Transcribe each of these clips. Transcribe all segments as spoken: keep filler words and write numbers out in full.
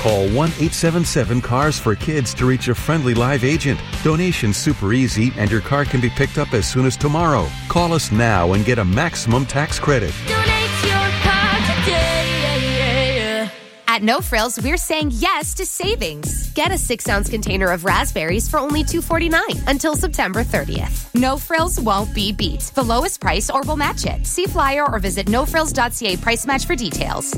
Call one eight seven seven cars for kids to reach a friendly live agent. Donation's super easy and your car can be picked up as soon as tomorrow. Call us now and get a maximum tax credit. Donate your car today. At No Frills, we're saying yes to savings. Get a six-ounce container of raspberries for only two dollars and forty-nine cents until September thirtieth. No Frills won't be beat. The lowest price or we'll match it. See flyer or visit no frills dot c a price match for details.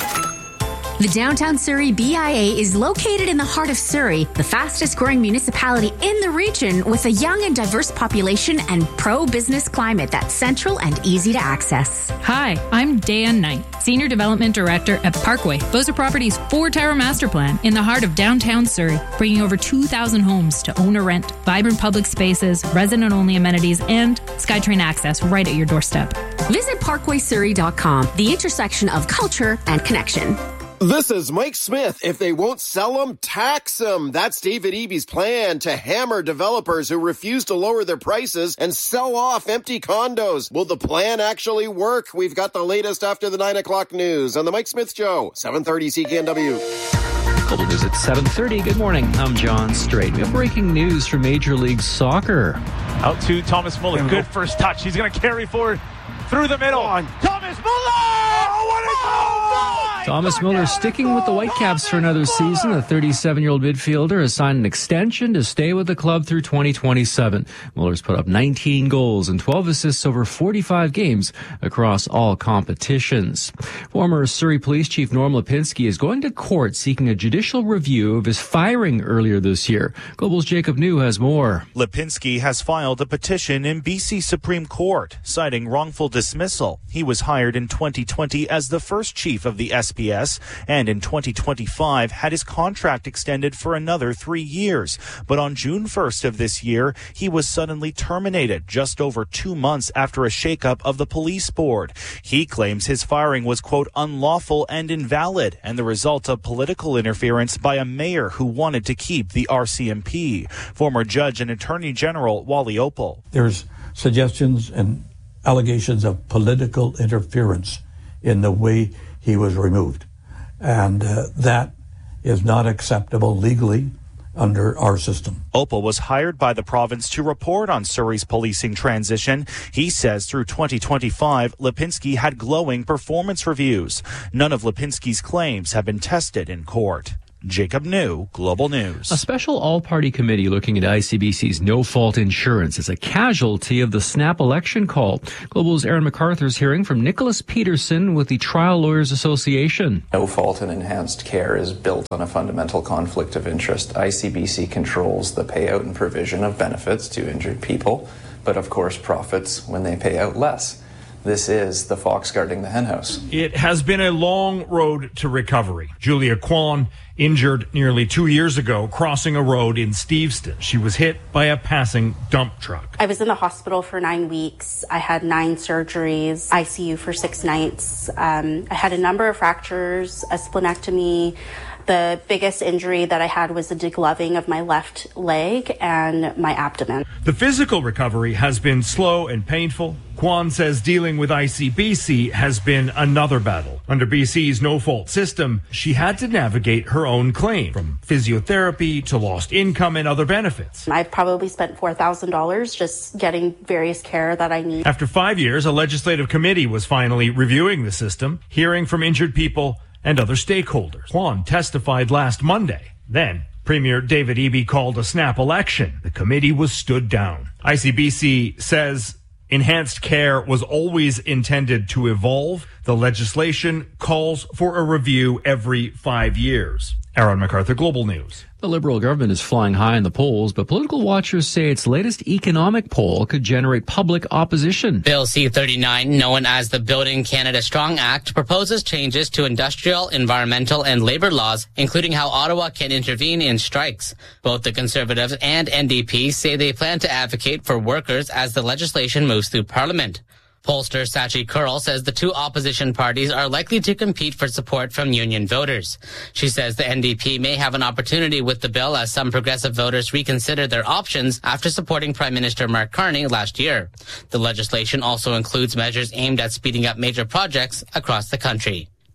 The Downtown Surrey B I A is located in the heart of Surrey, the fastest growing municipality in the region with a young and diverse population and pro-business climate that's central and easy to access. Hi, I'm Dan Knight, Senior Development Director at Parkway. Boza Properties' four-tower master plan in the heart of downtown Surrey, bringing over two thousand homes to own or rent, vibrant public spaces, resident-only amenities, and SkyTrain access right at your doorstep. Visit parkway surrey dot com, the intersection of culture and connection. This is Mike Smith. If they won't sell them, tax them. That's David Eby's plan to hammer developers who refuse to lower their prices and sell off empty condos. Will the plan actually work? We've got the latest after the nine o'clock news on the Mike Smith Show, seven thirty C K N W. Global News at seven thirty. Good morning. I'm John Strait. We have breaking news from Major League Soccer. Out to Thomas Muller. Good first touch. He's going to carry forward through the middle. Thomas Muller! Oh, what a goal! Thomas Muller sticking with the Whitecaps for another season. The thirty-seven-year-old midfielder has signed an extension to stay with the club through twenty twenty-seven. Muller's put up nineteen goals and twelve assists over forty-five games across all competitions. Former Surrey Police Chief Norm Lipinski is going to court seeking a judicial review of his firing earlier this year. Global's Jacob New has more. Lipinski has filed a petition in B C Supreme Court citing wrongful dismissal. He was hired in twenty twenty as the first chief of the S P S and in twenty twenty-five had his contract extended for another three years. But on June first of this year, he was suddenly terminated just over two months after a shakeup of the police board. He claims his firing was, quote, unlawful and invalid and the result of political interference by a mayor who wanted to keep the R C M P. Former Judge and Attorney General Wally Opal. There's suggestions and allegations of political interference in the way he was removed. And uh, that is not acceptable legally under our system. Opal was hired by the province to report on Surrey's policing transition. He says through twenty twenty-five, Lipinski had glowing performance reviews. None of Lipinski's claims have been tested in court. Jacob New, Global News. A special all-party committee looking at I C B C's no-fault insurance is a casualty of the snap election call. Global's Aaron MacArthur's hearing from Nicholas Peterson with the Trial Lawyers Association. No-fault and enhanced care is built on a fundamental conflict of interest. I C B C controls the payout and provision of benefits to injured people, but of course profits when they pay out less. This is the fox guarding the henhouse. It has been a long road to recovery. Julia Kwan injured nearly two years ago crossing a road in Steveston. She was hit by a passing dump truck. I was in the hospital for nine weeks. I had nine surgeries, I C U for six nights. Um, I had a number of fractures, a splenectomy. The biggest injury that I had was a degloving of my left leg and my abdomen. The physical recovery has been slow and painful. Kwan says dealing with I C B C has been another battle. Under B C's no-fault system, she had to navigate her own claim, from physiotherapy to lost income and other benefits. I've probably spent four thousand dollars just getting various care that I need. After five years, a legislative committee was finally reviewing the system, hearing from injured people and other stakeholders. Kwan testified last Monday. Then, Premier David Eby called a snap election. The committee was stood down. I C B C says enhanced care was always intended to evolve. The legislation calls for a review every five years. Aaron MacArthur, Global News. The Liberal government is flying high in the polls, but political watchers say its latest economic poll could generate public opposition. Bill C thirty-nine, known as the Building Canada Strong Act, proposes changes to industrial, environmental, and labor laws, including how Ottawa can intervene in strikes. Both the Conservatives and N D P say they plan to advocate for workers as the legislation moves through Parliament. Pollster Sachi Kurl says the two opposition parties are likely to compete for support from union voters. She says the N D P may have an opportunity with the bill as some progressive voters reconsider their options after supporting Prime Minister Mark Carney last year. The legislation also includes measures aimed at speeding up major projects across the country.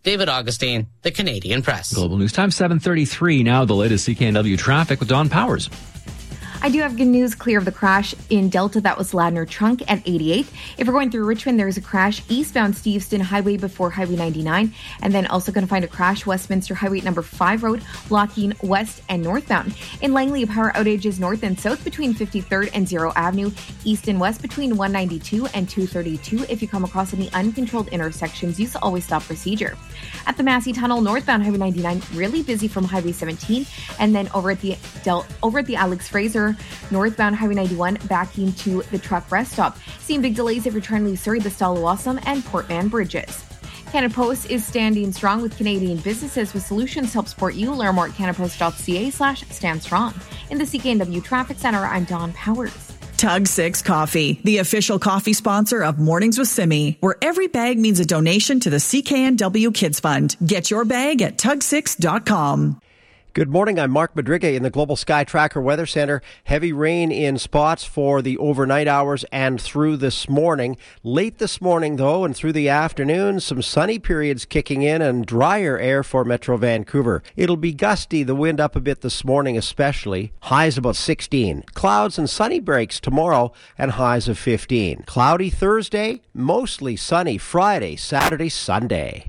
David Augustine, The Canadian Press. Global News Time, seven thirty-three. Now the latest C K N W traffic with Don Powers. I do have good news, clear of the crash in Delta. That was Ladner Trunk at eighty-eighth. If we're going through Richmond, there's a crash eastbound Steveston Highway before Highway ninety-nine. And then also going to find a crash Westminster Highway number five road, blocking west and northbound. In Langley, a power outage is north and south between fifty-third and Zero Avenue, east and west between one ninety-two and two thirty-two. If you come across any uncontrolled intersections, use the always stop procedure. At the Massey Tunnel, northbound Highway ninety-nine, really busy from Highway seventeen. And then over at the Del- over at the Alex Fraser, northbound Highway ninety-one, backing to the truck rest stop. Seeing big delays if you're trying to leave Surrey, the Stallawasam and Portman bridges. Canada Post is standing strong with Canadian businesses with solutions to help support you. Learn more at canadapost.ca slash stand strong. In the C K N W Traffic Center, I'm Dawn Powers. Tug six Coffee, the official coffee sponsor of Mornings with Simi, where every bag means a donation to the C K N W Kids Fund. Get your bag at tug six dot com. Good morning. I'm Mark Madriga in the Global Sky Tracker Weather Center. Heavy rain in spots for the overnight hours and through this morning. Late this morning, though, and through the afternoon, some sunny periods kicking in and drier air for Metro Vancouver. It'll be gusty, the wind up a bit this morning especially. Highs about sixteen. Clouds and sunny breaks tomorrow and highs of fifteen. Cloudy Thursday, mostly sunny Friday, Saturday, Sunday.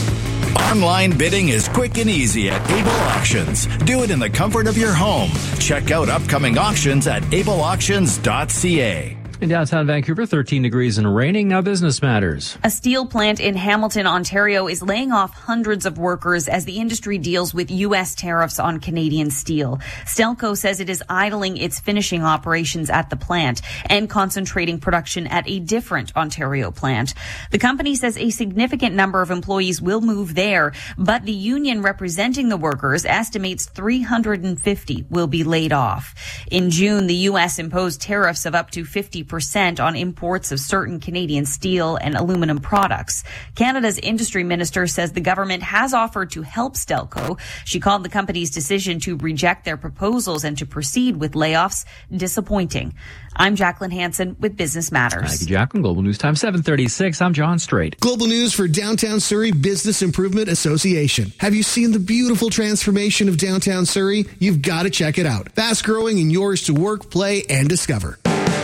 Online bidding is quick and easy at Able Auctions. Do it in the comfort of your home. Check out upcoming auctions at able auctions dot c a. In downtown Vancouver, thirteen degrees and raining. Now business matters. A steel plant in Hamilton, Ontario is laying off hundreds of workers as the industry deals with U S tariffs on Canadian steel. Stelco says it is idling its finishing operations at the plant and concentrating production at a different Ontario plant. The company says a significant number of employees will move there, but the union representing the workers estimates three hundred fifty will be laid off. In June, the U S imposed tariffs of up to fifty percent on imports of certain Canadian steel and aluminum products. Canada's industry minister says the government has offered to help Stelco. She called the company's decision to reject their proposals and to proceed with layoffs disappointing. I'm Jacqueline Hansen with Business Matters. Thank you, Jacqueline. Global News Time, seven thirty-six. I'm John Strait. Global news for Downtown Surrey Business Improvement Association. Have you seen the beautiful transformation of downtown Surrey? You've got to check it out. Fast growing and yours to work, play, and discover.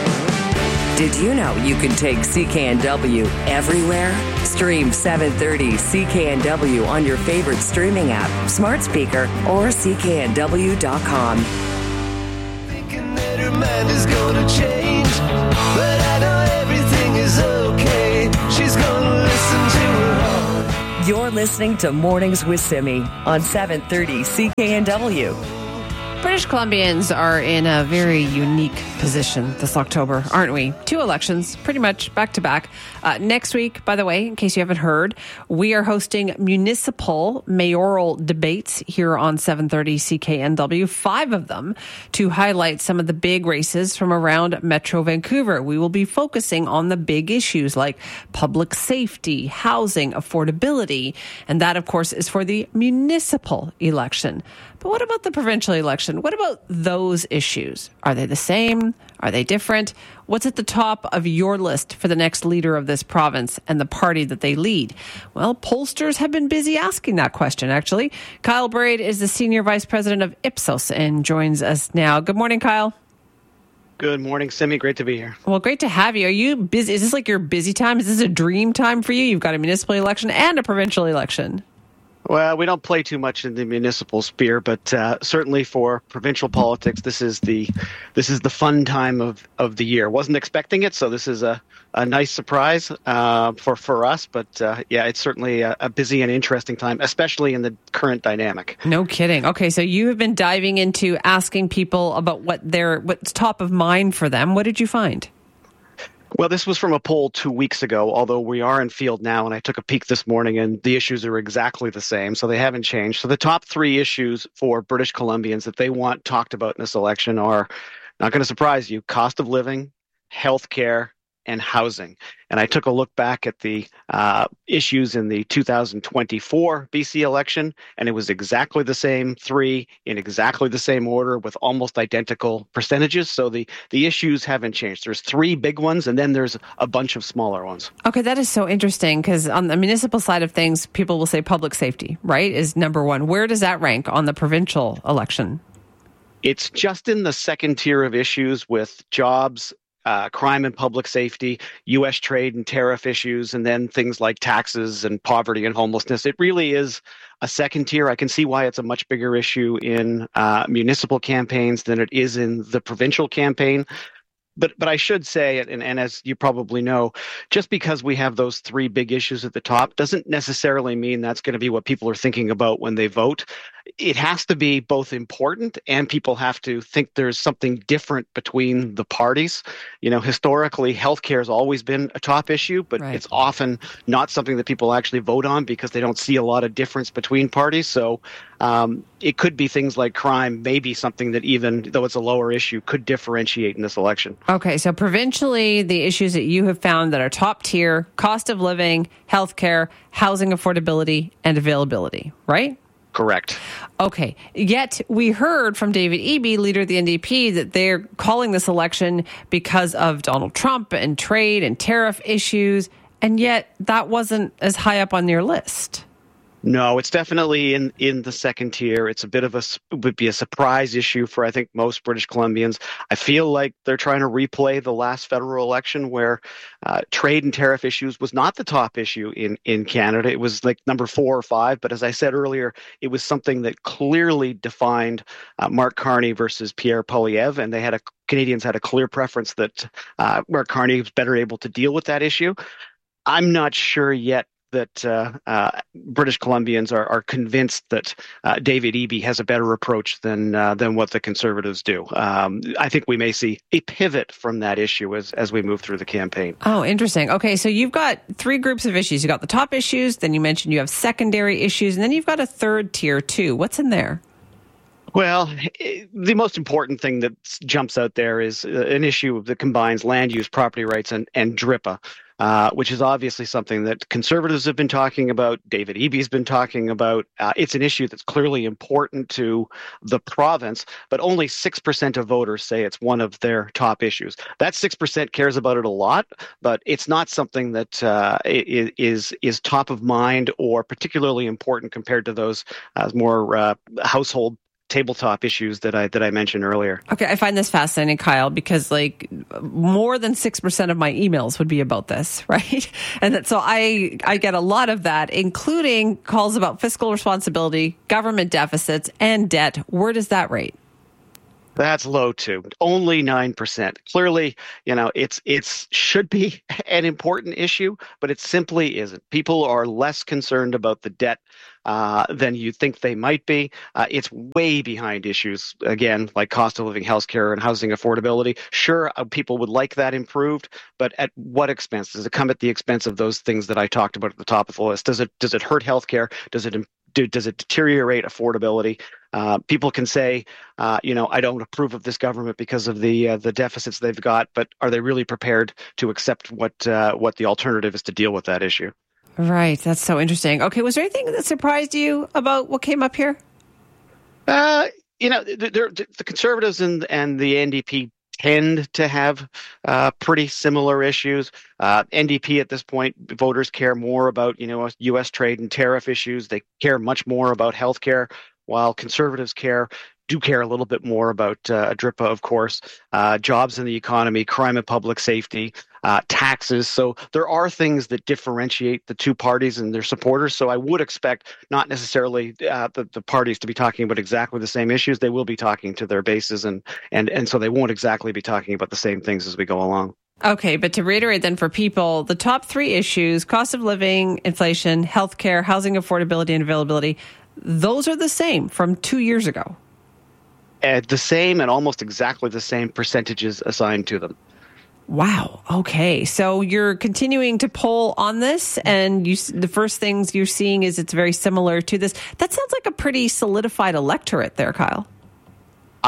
Did you know you can take C K N W everywhere? Stream seven thirty C K N W on your favorite streaming app, smart speaker, or C K N W dot com. Thinking that her mind is gonna change, but I know everything is okay. She's gonna listen to her heart. You're listening to Mornings with Simi on seven thirty C K N W. British Columbians are in a very unique position this October, aren't we? Two elections, pretty much back to back. Uh, next week, by the way, in case you haven't heard, we are hosting municipal mayoral debates here on seven thirty C K N W, five of them, to highlight some of the big races from around Metro Vancouver. We will be focusing on the big issues like public safety, housing, affordability, and that, of course, is for the municipal election. But what about the provincial election? What about those issues? Are they the same? Are they different? What's at the top of your list for the next leader of this province and the party that they lead? Well, pollsters have been busy asking that question, actually. Kyle Braid is the Senior Vice President of Ipsos and joins us now. Good morning, Kyle. Good morning, Simi. Great to be here. Well, great to have you. Are you busy? Is this like your busy time? Is this a dream time for you? You've got a municipal election and a provincial election. Well, we don't play too much in the municipal sphere, but uh, certainly for provincial politics, this is the this is the fun time of, of the year. Wasn't expecting it, so this is a, a nice surprise uh, for for us. But uh, yeah, it's certainly a, a busy and interesting time, especially in the current dynamic. No kidding. Okay, so you have been diving into asking people about what they're what's top of mind for them. What did you find? Well, this was from a poll two weeks ago, although we are in field now, and I took a peek this morning, and the issues are exactly the same, so they haven't changed. So the top three issues for British Columbians that they want talked about in this election are, not going to surprise you, cost of living, healthcare, and housing. And I took a look back at the uh, issues in the two thousand twenty-four B C election, and it was exactly the same three in exactly the same order with almost identical percentages. So the, the issues haven't changed. There's three big ones, and then there's a bunch of smaller ones. Okay, that is so interesting because on the municipal side of things, people will say public safety, right, is number one. Where does that rank on the provincial election? It's just in the second tier of issues with jobs, uh, crime and public safety, U S trade and tariff issues, and then things like taxes and poverty and homelessness. It really is a second tier. I can see why it's a much bigger issue in uh, municipal campaigns than it is in the provincial campaign. But but I should say, and, and as you probably know, just because we have those three big issues at the top doesn't necessarily mean that's going to be what people are thinking about when they vote. It has to be both important and people have to think there's something different between the parties. You know, historically, healthcare has always been a top issue, but right. It's often not something that people actually vote on because they don't see a lot of difference between parties. So um, it could be things like crime, maybe something that even though it's a lower issue, could differentiate in this election. Okay, so provincially, the issues that you have found that are top tier, cost of living, healthcare, housing affordability, and availability, right? Correct. Okay. Yet we heard from David Eby, leader of the N D P, that they're calling this election because of Donald Trump and trade and tariff issues. And yet that wasn't as high up on your list. No, it's definitely in, in the second tier. It's a bit of a, would be a surprise issue for, I think, most British Columbians. I feel like they're trying to replay the last federal election where uh, trade and tariff issues was not the top issue in, in Canada. It was like number four or five. But as I said earlier, it was something that clearly defined uh, Mark Carney versus Pierre Poilievre. And they had a, Canadians had a clear preference that uh, Mark Carney was better able to deal with that issue. I'm not sure yet that uh, uh, British Columbians are, are convinced that uh, David Eby has a better approach than uh, than what the Conservatives do. Um, I think we may see a pivot from that issue as, as we move through the campaign. Oh, interesting. Okay, so you've got three groups of issues. You've got the top issues, then you mentioned you have secondary issues, and then you've got a third tier too. What's in there? Well, the most important thing that jumps out there is an issue that combines land use, property rights, and, and D R I P A. Uh, which is obviously something that Conservatives have been talking about, David Eby's been talking about. Uh, it's an issue that's clearly important to the province, but only six percent of voters say it's one of their top issues. That six percent cares about it a lot, but it's not something that uh, is, is top of mind or particularly important compared to those uh, more uh, household tabletop issues that I that I mentioned earlier. Okay, I find this fascinating, Kyle, because like more than six percent of my emails would be about this, right? And that, so I I get a lot of that, including calls about fiscal responsibility, government deficits, and debt. Where does that rate? That's low too. Only nine percent. Clearly, you know, it's it's should be an important issue, but it simply isn't. People are less concerned about the debt uh, than you think they might be. Uh, it's way behind issues, again, like cost of living, healthcare, and housing affordability. Sure, uh, people would like that improved, but at what expense? Does it come at the expense of those things that I talked about at the top of the list? Does it does it hurt healthcare? Does it do, does it deteriorate affordability? Uh, people can say, uh, you know, I don't approve of this government because of the uh, the deficits they've got, but are they really prepared to accept what uh, what the alternative is to deal with that issue? Right. That's so interesting. Okay. Was there anything that surprised you about what came up here? Uh, you know, the, the, the Conservatives and, and the N D P tend to have uh, pretty similar issues. Uh, N D P at this point, voters care more about, you know, U S trade and tariff issues. They care much more about healthcare, while Conservatives care do care a little bit more about uh, D R I P A, of course, uh, jobs in the economy, crime and public safety, uh, taxes. So there are things that differentiate the two parties and their supporters. So I would expect not necessarily uh, the, the parties to be talking about exactly the same issues. They will be talking to their bases, and and and so they won't exactly be talking about the same things as we go along. Okay, but to reiterate then for people, the top three issues, cost of living, inflation, healthcare, housing affordability and availability, those are the same from two years ago. Uh, the same and almost exactly the same percentages assigned to them. Wow. Okay. So you're continuing to poll on this, and you, the first things you're seeing is it's very similar to this. That sounds like a pretty solidified electorate there, Kyle. Uh,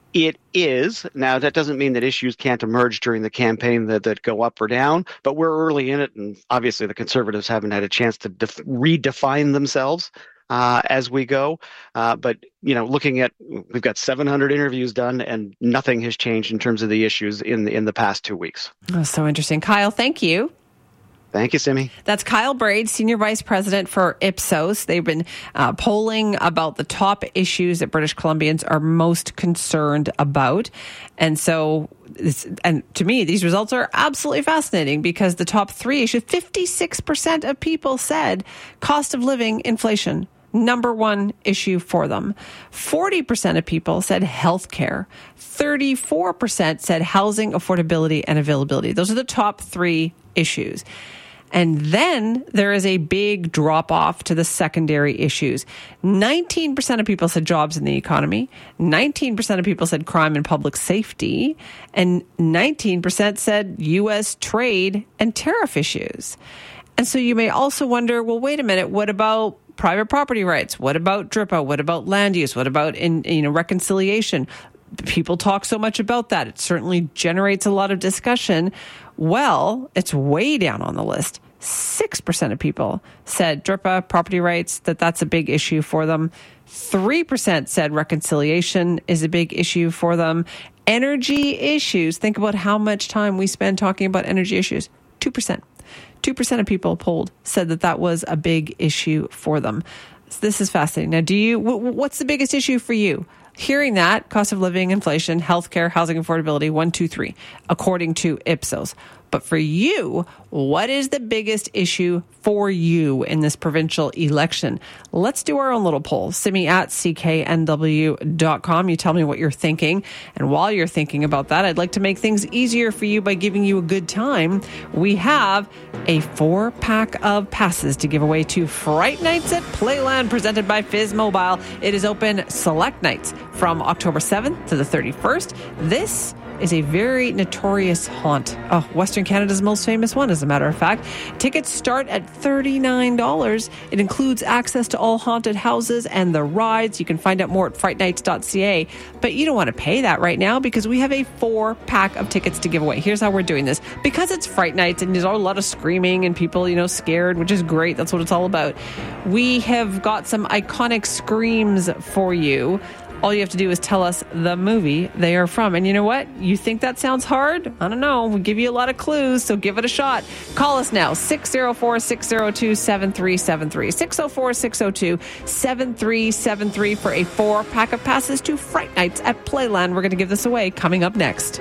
It is. Now, that doesn't mean that issues can't emerge during the campaign that, that go up or down, but we're early in it, and obviously the Conservatives haven't had a chance to def- redefine themselves uh, as we go. Uh, but, you know, looking at, we've got seven hundred interviews done, and nothing has changed in terms of the issues in the, in the past two weeks. That's so interesting. Kyle, thank you. Thank you, Simi. That's Kyle Braid, Senior Vice President for Ipsos. They've been uh, polling about the top issues that British Columbians are most concerned about. And so, this, and to me, these results are absolutely fascinating because the top three issues, fifty-six percent of people said cost of living, inflation, number one issue for them. forty percent of people said healthcare. thirty-four percent said housing, affordability, and availability. Those are the top three issues. And then there is a big drop off to the secondary issues. nineteen percent of people said jobs in the economy. nineteen percent of people said crime and public safety. And nineteen percent said U S trade and tariff issues. And so you may also wonder, well, wait a minute, what about private property rights? What about D R I P A? What about land use? What about in, you know, reconciliation? People talk so much about that. It certainly generates a lot of discussion. Well, it's way down on the list. six percent of people said D R I P A, property rights, that that's a big issue for them. three percent said reconciliation is a big issue for them. Energy issues, think about how much time we spend talking about energy issues. two percent. two percent of people polled said that that was a big issue for them. So this is fascinating. Now, do you, what's the biggest issue for you? Hearing that, cost of living, inflation, healthcare, housing affordability, one, two, three, according to Ipsos. But for you, what is the biggest issue for you in this provincial election? Let's do our own little poll. Simi at C K N W dot com. You tell me what you're thinking. And while you're thinking about that, I'd like to make things easier for you by giving you a good time. We have a four pack of passes to give away to Fright Nights at Playland, presented by Fizz Mobile. It is open select nights from October seventh to the thirty-first. This is a very notorious haunt. Oh, Western Canada's most famous one, as a matter of fact. Tickets start at thirty-nine dollars. It includes access to all haunted houses and the rides. You can find out more at fright nights dot c a. But you don't want to pay that right now because we have a four pack of tickets to give away. Here's how we're doing this. Because it's Fright Nights and there's a lot of screaming and people, you know, scared, which is great. That's what it's all about. We have got some iconic screams for you. All you have to do is tell us the movie they are from. And you know what? You think that sounds hard? I don't know. We give you a lot of clues, so give it a shot. Call us now, six oh four, six oh two, seven three seven three. six oh four, six oh two, seven three seven three for a four-pack of passes to Fright Nights at Playland. We're going to give this away coming up next.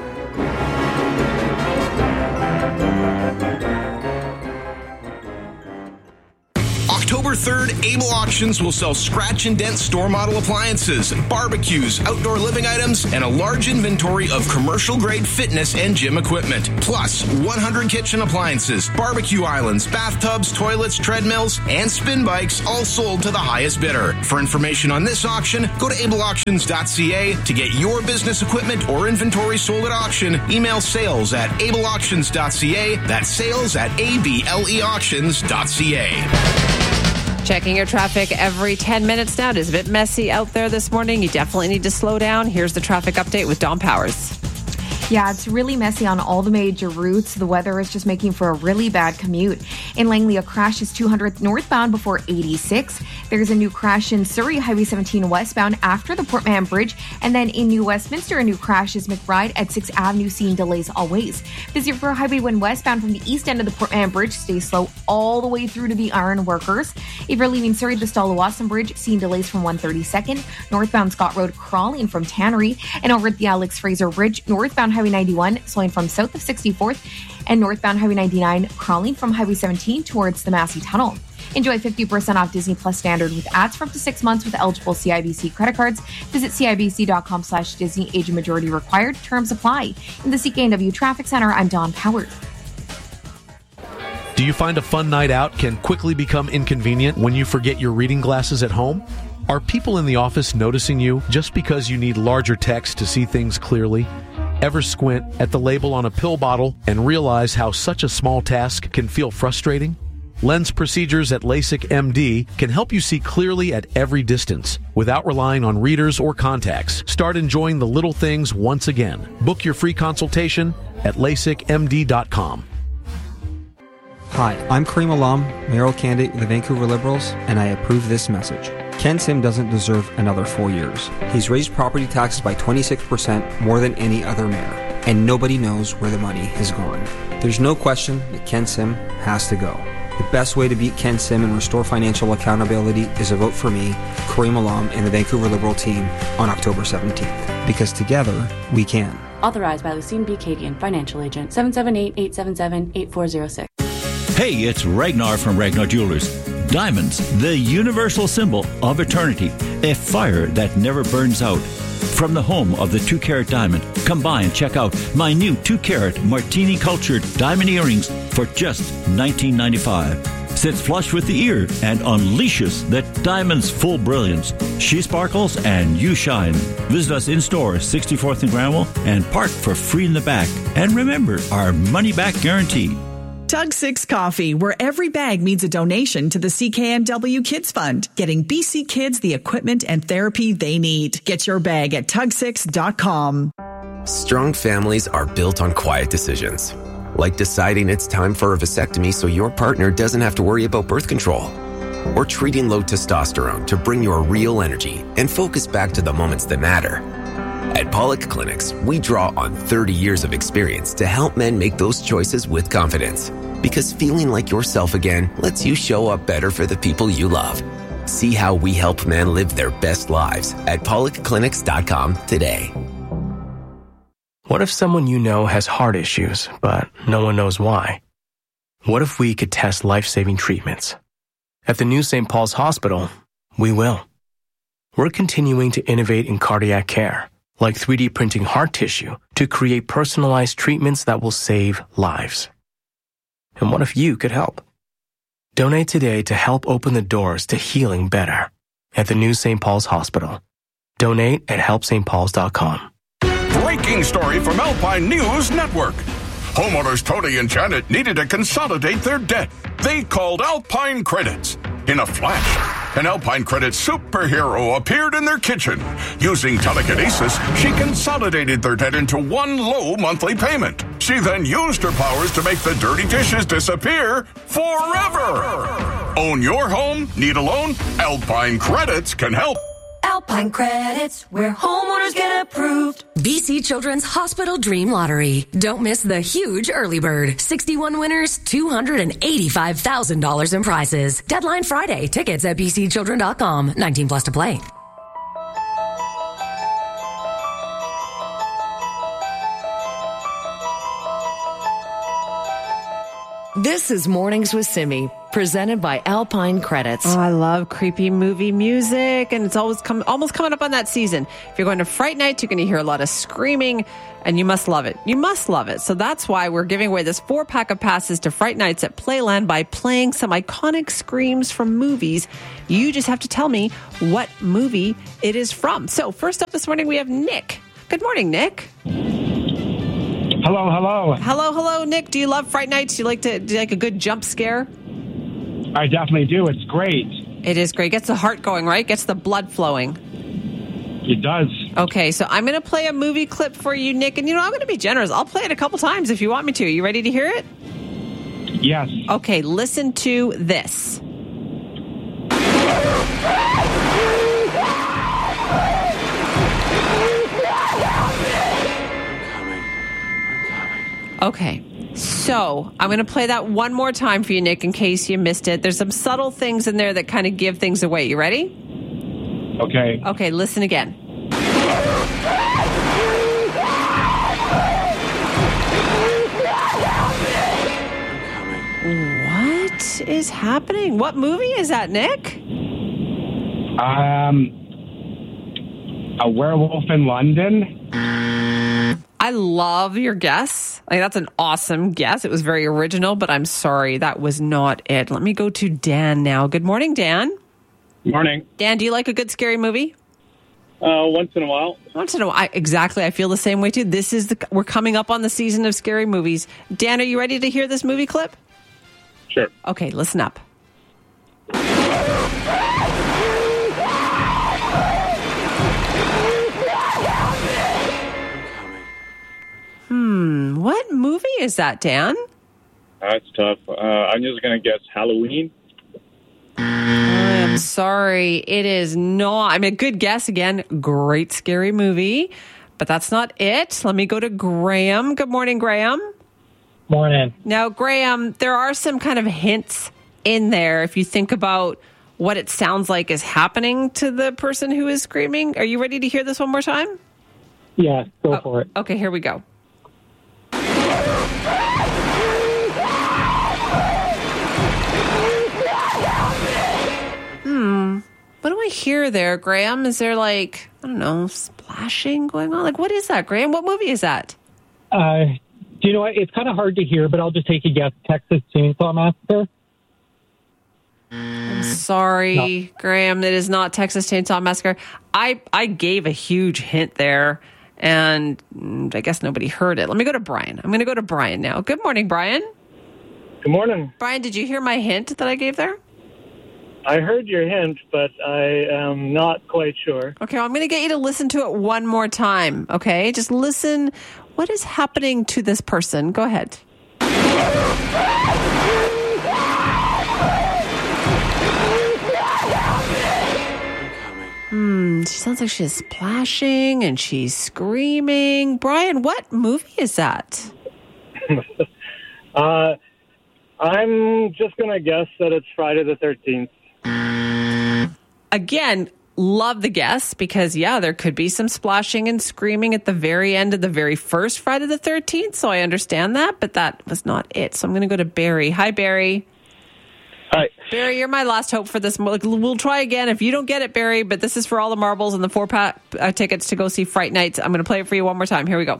October third, Able Auctions will sell scratch and dent store model appliances, barbecues, outdoor living items, and a large inventory of commercial grade fitness and gym equipment. Plus, one hundred kitchen appliances, barbecue islands, bathtubs, toilets, treadmills, and spin bikes, all sold to the highest bidder. For information on this auction, go to able auctions dot c a. To get your business equipment or inventory sold at auction, email sales at able auctions dot c a. That's sales at able auctions dot c a. Checking your traffic every ten minutes now. It is a bit messy out there this morning. You definitely need to slow down. Here's the traffic update with Dawn Powers. Yeah, it's really messy on all the major routes. The weather is just making for a really bad commute. In Langley, a crash is two hundredth northbound before eighty-six. There's a new crash in Surrey, Highway seventeen westbound after the Port Mahon Bridge. And then in New Westminster, a new crash is McBride at sixth Avenue, seeing delays always. Busy for Highway one westbound from the east end of the Port Mahon Bridge. Stay slow all the way through to the Iron Workers. If you're leaving Surrey, the Stallawasam Bridge, seeing delays from one thirty-second. Northbound Scott Road, crawling from Tannery. And over at the Alex Fraser Bridge, northbound Highway ninety-one, slowing from south of sixty-fourth, and northbound Highway ninety-nine, crawling from Highway seventeen towards the Massey Tunnel. Enjoy fifty percent off Disney Plus Standard with ads for up to six months with eligible C I B C credit cards. Visit C I B C dot com slash Disney. Age and majority required. Terms apply. In the C K N W Traffic Center, I'm Dawn Powers. Do you find a fun night out can quickly become inconvenient when you forget your reading glasses at home? Are people in the office noticing you just because you need larger text to see things clearly? Ever squint at the label on a pill bottle and realize how such a small task can feel frustrating? Lens procedures at LASIK M D can help you see clearly at every distance without relying on readers or contacts. Start enjoying the little things once again. Book your free consultation at lasik m d dot com. Hi, I'm Kareem Alam, mayoral candidate of the Vancouver Liberals, and I approve this message. Ken Sim doesn't deserve another four years. He's raised property taxes by twenty-six percent more than any other mayor, and nobody knows where the money has gone. There's no question that Ken Sim has to go. The best way to beat Ken Sim and restore financial accountability is a vote for me, Kareem Alam, and the Vancouver Liberal team on October seventeenth. Because together, we can. Authorized by Lucine B. Cadian, Financial Agent, seven seven eight, eight seven seven, eight four zero six. Hey, it's Ragnar from Ragnar Jewelers. Diamonds, the universal symbol of eternity, a fire that never burns out. From the home of the two-carat diamond, come by and check out my new two-carat martini-cultured diamond earrings for just nineteen ninety-five dollars. Sits flush with the ear and unleashes that diamond's full brilliance. She sparkles and you shine. Visit us in-store, sixty-fourth and Granville, and park for free in the back. And remember, our money-back guarantee. Tug Six Coffee, where every bag means a donation to the C K N W Kids Fund, getting B C kids the equipment and therapy they need. Get your bag at tug six dot com. Strong families are built on quiet decisions, like deciding it's time for a vasectomy so your partner doesn't have to worry about birth control, or treating low testosterone to bring your real energy and focus back to the moments that matter. At Pollock Clinics, we draw on thirty years of experience to help men make those choices with confidence. Because feeling like yourself again lets you show up better for the people you love. See how we help men live their best lives at pollock clinics dot com today. What if someone you know has heart issues, but no one knows why? What if we could test life-saving treatments? At the new Saint Paul's Hospital, we will. We're continuing to innovate in cardiac care, like three D printing heart tissue to create personalized treatments that will save lives. And what if you could help? Donate today to help open the doors to healing better at the new Saint Paul's Hospital. Donate at help st pauls dot com. Breaking story from Alpine News Network. Homeowners Tony and Janet needed to consolidate their debt. They called Alpine Credits. In a flash, an Alpine Credit superhero appeared in their kitchen. Using telekinesis, she consolidated their debt into one low monthly payment. She then used her powers to make the dirty dishes disappear forever. Own your home? Need a loan? Alpine Credits can help. Alpine Credits, where homeowners get approved. B C Children's Hospital Dream Lottery. Don't miss the huge early bird. sixty-one winners, two hundred eighty-five thousand dollars in prizes. Deadline Friday. Tickets at b c children dot com. nineteen plus to play. This is Mornings with Simi, presented by Alpine Credits. Oh, I love creepy movie music, and it's always come, almost coming up on that season. If you're going to Fright Night, you're going to hear a lot of screaming, and you must love it. You must love it. So that's why we're giving away this four-pack of passes to Fright Nights at Playland by playing some iconic screams from movies. You just have to tell me what movie it is from. So first up this morning, we have Nick. Good morning, Nick. Hello, hello. Hello, hello, Nick. Do you love Fright Nights? Do you like to do you like a good jump scare? I definitely do. It's great. It is great. Gets the heart going, right? Gets the blood flowing. It does. Okay, so I'm going to play a movie clip for you, Nick. And, you know, I'm going to be generous. I'll play it a couple times if you want me to. You ready to hear it? Yes. Okay, listen to this. Okay, so I'm going to play that one more time for you, Nick, in case you missed it. There's some subtle things in there that kind of give things away. You ready? Okay. Okay, listen again. What is happening? What movie is that, Nick? Um, A Werewolf in London. I love your guess. Like, that's an awesome guess. It was very original, but I'm sorry, that was not it. Let me go to Dan now. Good morning, Dan. Morning. Dan, do you like a good scary movie? Uh, once in a while. Once in a while. I, exactly. I feel the same way, too. This is the, we're coming up on the season of scary movies. Dan, are you ready to hear this movie clip? Sure. Okay, listen up. Hmm, what movie is that, Dan? That's tough. Uh, I'm just going to guess Halloween. I'm sorry. It is not. I mean, a good guess again. Great scary movie. But that's not it. Let me go to Graham. Good morning, Graham. Morning. Now, Graham, there are some kind of hints in there if you think about what it sounds like is happening to the person who is screaming. Are you ready to hear this one more time? Yeah, go oh, for it. Okay, here we go. Hmm. What do I hear there, Graham? Is there like, I don't know, splashing going on? Like, what is that, Graham? What movie is that? Uh, do you know what? It's kind of hard to hear, but I'll just take a guess. Texas Chainsaw Massacre? I'm sorry, no. Graham. It is not Texas Chainsaw Massacre. I, I gave a huge hint there, and I guess nobody heard it. Let me go to Brian. I'm going to go to Brian now. Good morning, Brian. Good morning. Brian, did you hear my hint that I gave there? I heard your hint, but I am not quite sure. Okay, well, I'm going to get you to listen to it one more time, okay? Just listen. What is happening to this person? Go ahead. Hmm, she sounds like she's splashing and she's screaming. Brian, what movie is that? uh, I'm just going to guess that it's Friday the thirteenth. Again, love the guess because, yeah, there could be some splashing and screaming at the very end of the very first Friday the thirteenth, so I understand that, but that was not it. So I'm going to go to Barry. Hi, Barry. Hi. Barry, you're my last hope for this. We'll try again if you don't get it, Barry, but this is for all the marbles and the four-pack uh, tickets to go see Fright Nights. I'm going to play it for you one more time. Here we go.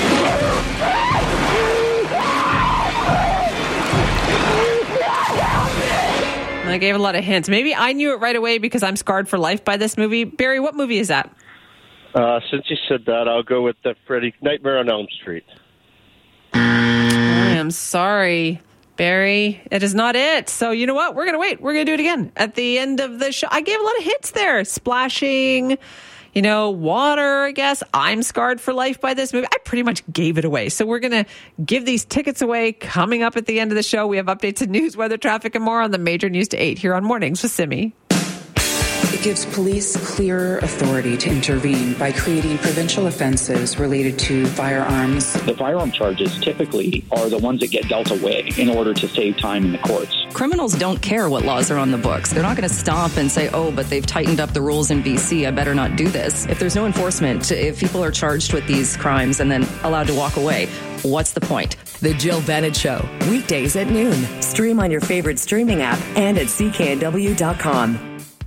I gave a lot of hints. Maybe I knew it right away because I'm scarred for life by this movie. Barry, what movie is that? Uh, since you said that, I'll go with the Freddy Nightmare on Elm Street. I am sorry, Barry. It is not it. So you know what? We're going to wait. We're going to do it again at the end of the show. I gave a lot of hints there. Splashing, you know, water, I guess. I'm scarred for life by this movie. I pretty much gave it away. So we're going to give these tickets away coming up at the end of the show. We have updates in news, weather, traffic, and more on the Major News to eight here on Mornings with Simi. It gives police clear authority to intervene by creating provincial offenses related to firearms. The firearm charges typically are the ones that get dealt away in order to save time in the courts. Criminals don't care what laws are on the books. They're not going to stomp and say, oh, but they've tightened up the rules in B C. I better not do this. If there's no enforcement, if people are charged with these crimes and then allowed to walk away, what's the point? The Jill Bennett Show, weekdays at noon. Stream on your favorite streaming app and at C K N W dot com.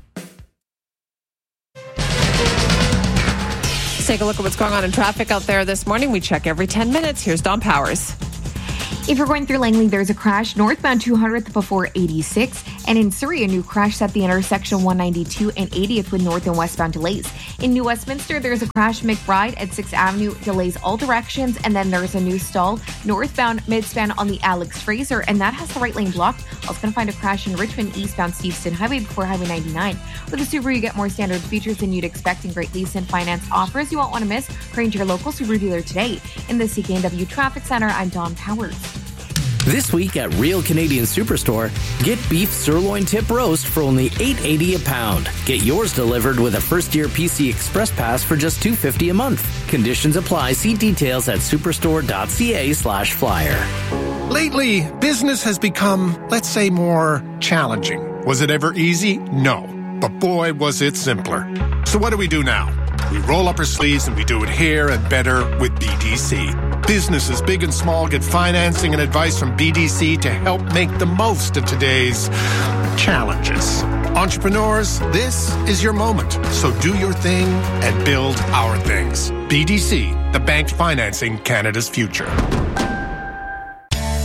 Let's take a look at what's going on in traffic out there this morning. We check every ten minutes. Here's Dawn Powers. If you're going through Langley, there's a crash northbound two hundredth before eighty-six. And in Surrey, a new crash at the intersection one ninety-two and eightieth with north and westbound delays. In New Westminster, there's a crash McBride at sixth Avenue, delays all directions. And then there's a new stall northbound midspan on the Alex Fraser, and that has the right lane blocked. Also going to find a crash in Richmond, eastbound Steveston Highway before Highway ninety-nine. With the Subaru, you get more standard features than you'd expect in great lease and finance offers you won't want to miss. Hurry to your local Subaru dealer today. In the C K N W Traffic Center, I'm Dawn Powers. This week at Real Canadian Superstore, get beef sirloin tip roast for only eight eighty a pound. Get yours delivered with a first-year P C Express Pass for just two fifty a month. Conditions apply. See details at superstore.ca slash flyer. Lately, business has become, let's say, more challenging. Was it ever easy? No. But boy, was it simpler. So what do we do now? We roll up our sleeves and we do it here and better with B D C. Businesses big and small get financing and advice from B D C to help make the most of today's challenges. Entrepreneurs, this is your moment. So do your thing and build our things. B D C, the bank financing Canada's future.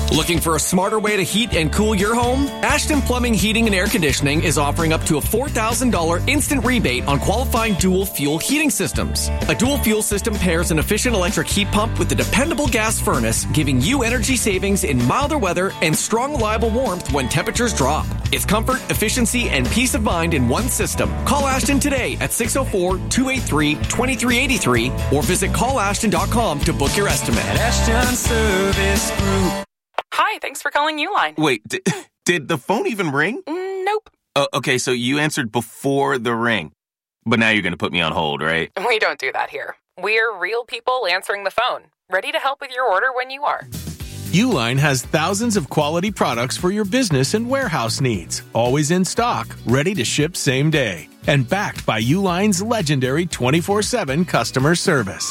Looking for a smarter way to heat and cool your home? Ashton Plumbing Heating and Air Conditioning is offering up to a four thousand dollars instant rebate on qualifying dual fuel heating systems. A dual fuel system pairs an efficient electric heat pump with a dependable gas furnace, giving you energy savings in milder weather and strong, reliable warmth when temperatures drop. It's comfort, efficiency, and peace of mind in one system. Call Ashton today at six oh four, two eight three, two three eight three or visit call ashton dot com to book your estimate. At Ashton Service Group. Hi, thanks for calling Uline. Wait, d- did the phone even ring? Mm, nope. Uh, okay, so you answered before the ring. But now you're going to put me on hold, right? We don't do that here. We're real people answering the phone, ready to help with your order when you are. Uline has thousands of quality products for your business and warehouse needs. Always in stock, ready to ship same day. And backed by Uline's legendary twenty-four seven customer service.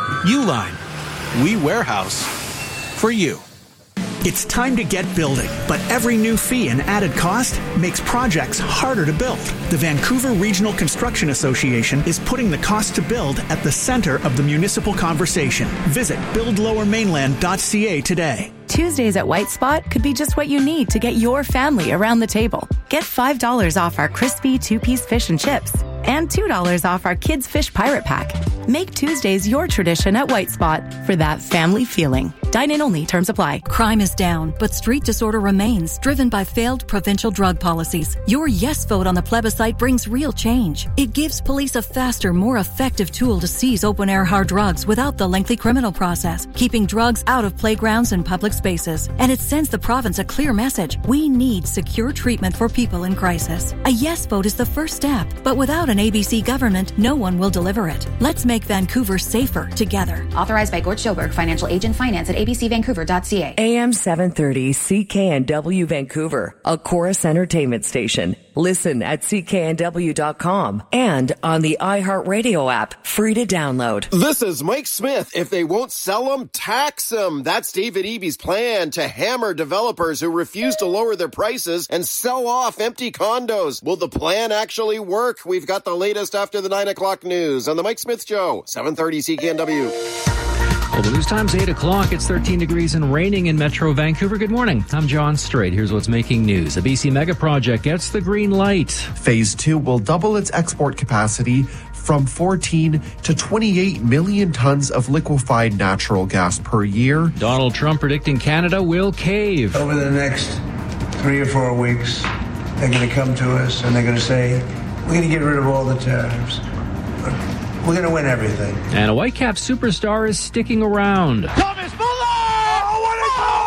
Uline. We warehouse for you. It's time to get building, but every new fee and added cost makes projects harder to build. The Vancouver Regional Construction Association is putting the cost to build at the center of the municipal conversation. Visit build lower mainland dot c a today. Tuesdays at White Spot could be just what you need to get your family around the table. Get five dollars off our crispy two-piece fish and chips and two dollars off our Kids Fish Pirate Pack. Make Tuesdays your tradition at White Spot for that family feeling. Dine-in only. Terms apply. Crime is down, but street disorder remains, driven by failed provincial drug policies. Your yes vote on the plebiscite brings real change. It gives police a faster, more effective tool to seize open-air hard drugs without the lengthy criminal process, keeping drugs out of playgrounds and public spaces. And it sends the province a clear message. We need secure treatment for people in crisis. A yes vote is the first step, but without an A B C government, no one will deliver it. Let's make Vancouver safer together. Authorized by Gord Schoberg, Financial Agent Finance at a b c vancouver dot c a. A M seven thirty C K N W Vancouver, a Chorus Entertainment station. Listen at c k n w dot com and on the iHeartRadio app, free to download. This is Mike Smith. If they won't sell them, tax them. That's David Eby's plan to hammer developers who refuse to lower their prices and sell off empty condos. Will the plan actually work? We've got the latest after the nine o'clock news on the Mike Smith Show, seven thirty C K N W. Well, the news time's eight o'clock. It's thirteen degrees and raining in Metro Vancouver. Good morning. I'm John Strait. Here's what's making news. A B C mega project gets the green light. Phase two will double its export capacity from fourteen to twenty-eight million tons of liquefied natural gas per year. Donald Trump predicting Canada will cave. Over the next three or four weeks, they're going to come to us and they're going to say, we're going to get rid of all the tariffs. We're going to win everything. And a Whitecap superstar is sticking around. Thomas Muller! Oh, what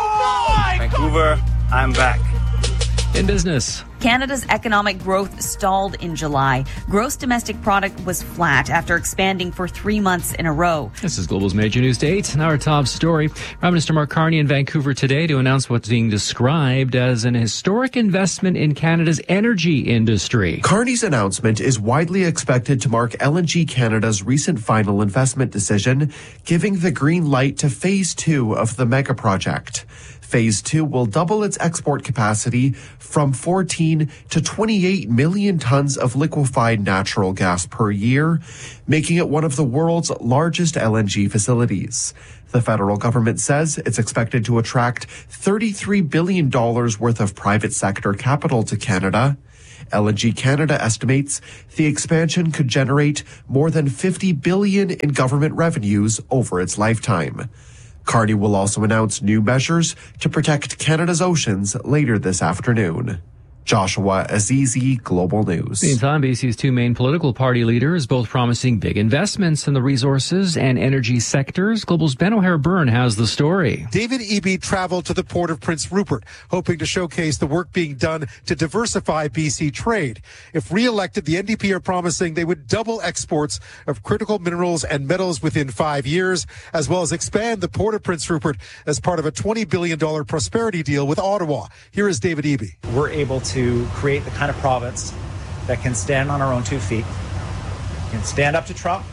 a goal! Vancouver, I'm back. In business. Canada's economic growth stalled in July. Gross domestic product was flat after expanding for three months in a row. This is Global's Major News to eight. Now our top story. Prime Minister Mark Carney in Vancouver today to announce what's being described as an historic investment in Canada's energy industry. Carney's announcement is widely expected to mark L N G Canada's recent final investment decision, giving the green light to phase two of the mega project. Phase two will double its export capacity from fourteen to twenty-eight million tons of liquefied natural gas per year, making it one of the world's largest L N G facilities. The federal government says it's expected to attract thirty-three billion dollars worth of private sector capital to Canada. L N G Canada estimates the expansion could generate more than fifty billion dollars in government revenues over its lifetime. Carney will also announce new measures to protect Canada's oceans later this afternoon. Joshua Azizi, Global News. Meantime, B C's two main political party leaders both promising big investments in the resources and energy sectors. Global's Ben O'Hare-Byrne has the story. David Eby traveled to the port of Prince Rupert, hoping to showcase the work being done to diversify B C trade. If re-elected, the N D P are promising they would double exports of critical minerals and metals within five years, as well as expand the port of Prince Rupert as part of a twenty billion dollars prosperity deal with Ottawa. Here is David Eby. We're able to to create the kind of province that can stand on our own two feet, can stand up to Trump,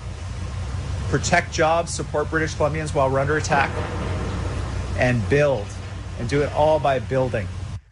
protect jobs, support British Columbians while we're under attack, and build, and do it all by building.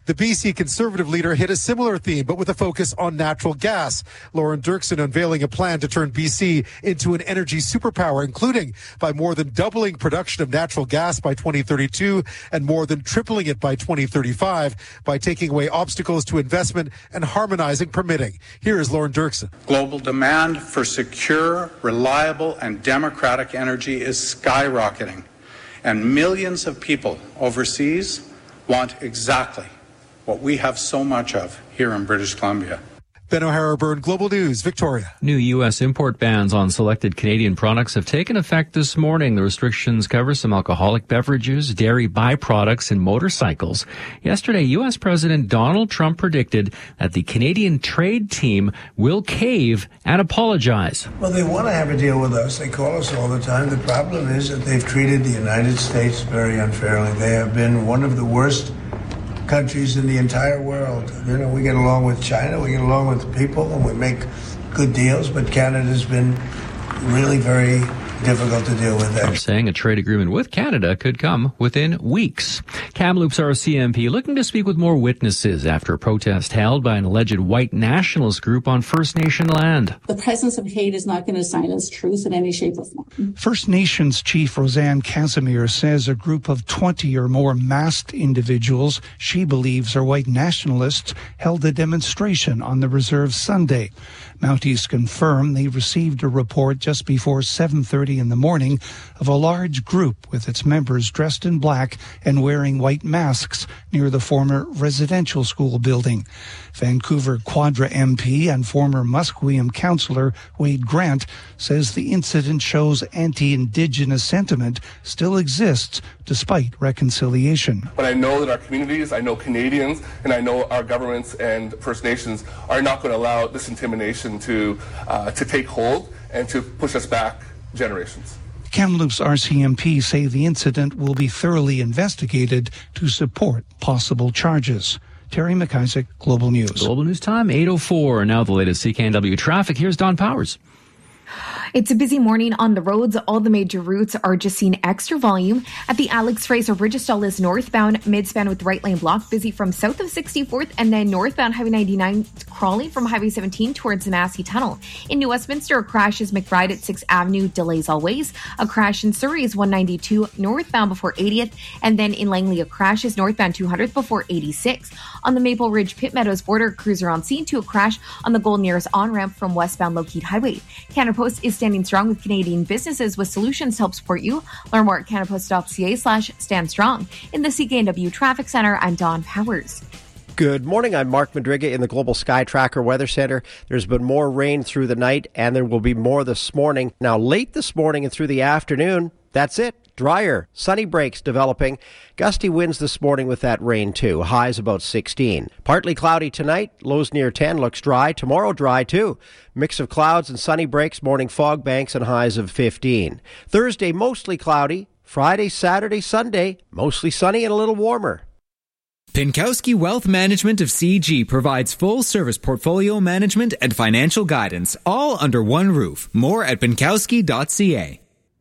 The B C Conservative leader hit a similar theme, but with a focus on natural gas. Lauren Dirksen unveiling a plan to turn B C into an energy superpower, including by more than doubling production of natural gas by twenty thirty-two and more than tripling it by twenty thirty-five by taking away obstacles to investment and harmonizing permitting. Here is Lauren Dirksen. Global demand for secure, reliable, and democratic energy is skyrocketing, and millions of people overseas want exactly what we have so much of here in British Columbia. Ben O'Hara-Byrne, Global News, Victoria. New U S import bans on selected Canadian products have taken effect this morning. The restrictions cover some alcoholic beverages, dairy byproducts, and motorcycles. Yesterday, U S President Donald Trump predicted that the Canadian trade team will cave and apologize. Well, they want to have a deal with us. They call us all the time. The problem is that they've treated the United States very unfairly. They have been one of the worst countries in the entire world. You know, we get along with China, we get along with people, and we make good deals, but Canada's been really very difficult to deal with. They're saying a trade agreement with Canada could come within weeks. Kamloops R C M P looking to speak with more witnesses after a protest held by an alleged white nationalist group on First Nation land. The presence of hate is not going to silence truth in any shape or form. First Nations Chief Roseanne Casimir says a group of twenty or more masked individuals she believes are white nationalists held a demonstration on the reserve Sunday. Mounties confirm they received a report just before seven thirty in the morning of a large group with its members dressed in black and wearing white masks near the former residential school building. Vancouver Quadra M P and former Musqueam councillor Wade Grant says the incident shows anti-Indigenous sentiment still exists despite reconciliation. But I know that our communities, I know Canadians, and I know our governments and First Nations are not going to allow this intimidation to uh, to take hold and to push us back generations. Kamloops R C M P say the incident will be thoroughly investigated to support possible charges. Terry McIsaac, Global News. Global News time, eight oh four. Now the latest C K N W traffic. Here's Don Powers. It's a busy morning on the roads. All the major routes are just seeing extra volume. At the Alex Fraser Bridge stall is northbound, midspan with right lane block, busy from south of sixty-fourth, and then northbound Highway ninety-nine crawling from Highway seventeen towards the Massey Tunnel. In New Westminster, a crash is McBride at sixth Avenue, delays always. A crash in Surrey is one ninety-two northbound before eightieth, and then in Langley, a crash is northbound two hundredth before eighty-sixth. On the Maple Ridge Pitt Meadows border, cruiser on scene to a crash on the Gold Nearest on-ramp from westbound Lockheed Highway. Canada Post is standing strong with Canadian businesses with solutions to help support you. Learn more at canadapost.ca slash stand strong. In the C K N W Traffic Center, I'm Dawn Powers. Good morning. I'm Mark Madriga in the Global Sky Tracker Weather Center. There's been more rain through the night, and there will be more this morning. Now, late this morning and through the afternoon, that's it. Drier. Sunny breaks developing. Gusty winds this morning with that rain, too. Highs about sixteen. Partly cloudy tonight. Lows near ten. Looks dry. Tomorrow, dry, too. Mix of clouds and sunny breaks. Morning fog banks and highs of fifteen. Thursday, mostly cloudy. Friday, Saturday, Sunday, mostly sunny and a little warmer. Pinkowski Wealth Management of C G provides full-service portfolio management and financial guidance, all under one roof. More at pinkowski dot c a.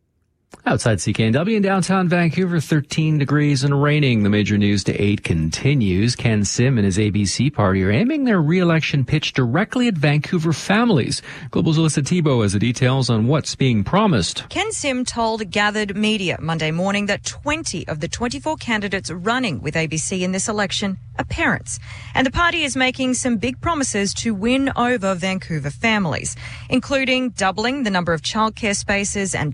Outside C K N W in downtown Vancouver, thirteen degrees and raining. The major news to eight continues. Ken Sim and his A B C party are aiming their re-election pitch directly at Vancouver families. Global's Alyssa Thibault has the details on what's being promised. Ken Sim told gathered media Monday morning that twenty of the twenty-four candidates running with A B C in this election are parents. And the party is making some big promises to win over Vancouver families, including doubling the number of childcare spaces and